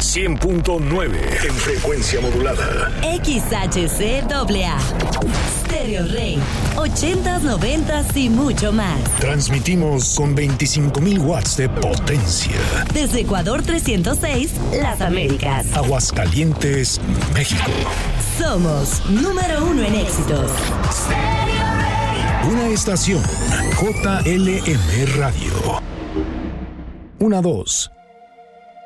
100.9 en frecuencia modulada. XHCAA. Stereo Rey. 80s, 90s y mucho más. Transmitimos con 25,000 watts de potencia. Desde Ecuador 306, Las Américas. Aguascalientes, México. Somos número 1 en éxitos. Una estación JLM Radio. 1, 2.